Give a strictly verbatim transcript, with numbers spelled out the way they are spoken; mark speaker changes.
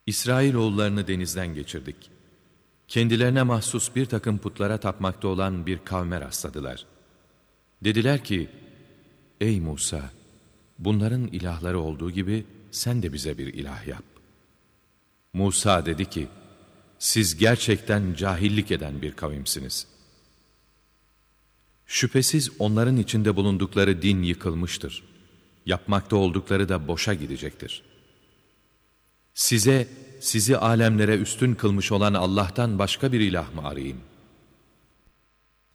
Speaker 1: İsrailoğullarını denizden geçirdik. Kendilerine mahsus bir takım putlara tapmakta olan bir kavme rastladılar. Dediler ki, ey Musa, bunların ilahları olduğu gibi sen de bize bir ilah yap. Musa dedi ki, siz gerçekten cahillik eden bir kavimsiniz. Şüphesiz onların içinde bulundukları din yıkılmıştır. Yapmakta oldukları da boşa gidecektir. Size, sizi alemlere üstün kılmış olan Allah'tan başka bir ilah mı arayayım?